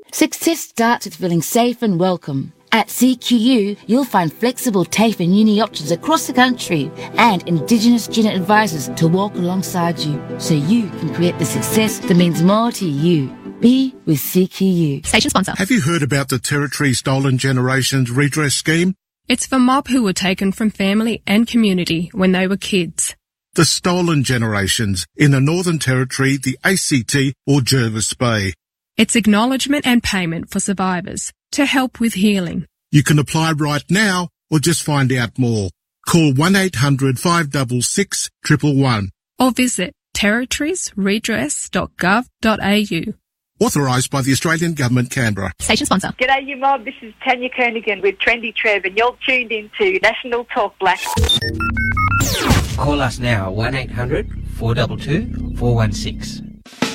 Success starts with feeling safe and welcome. At CQU, you'll find flexible TAFE and uni options across the country and Indigenous student advisors to walk alongside you so you can create the success that means more to you. Be with CQU. Station sponsor. Have you heard about the Territory Stolen Generations Redress Scheme? It's for mob who were taken from family and community when they were kids. The stolen generations in the Northern Territory, the ACT or Jervis Bay. It's acknowledgement and payment for survivors to help with healing. You can apply right now or just find out more. Call 1-800-566-111. Or visit territoriesredress.gov.au. Authorised by the Australian Government, Canberra. Station sponsor. G'day, you mob. This is Tanya Kernigan with Trendy Trev, and you're tuned into National Talk Black. Call us now, 1-800-422-416.